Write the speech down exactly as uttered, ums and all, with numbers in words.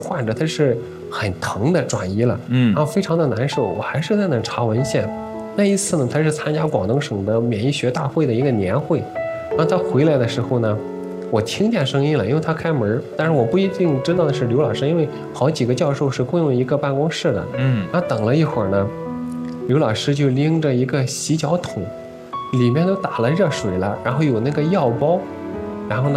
患者他是很疼的转移了，嗯，然后非常的难受，我还是在那查文献。那一次呢，他是参加广东省的免疫学大会的一个年会，然后他回来的时候呢，我听见声音了，因为他开门，但是我不一定知道的是刘老师，因为好几个教授是共用一个办公室的，嗯，然后等了一会儿呢，刘老师就拎着一个洗脚桶，里面都打了热水了，然后有那个药包，然后呢。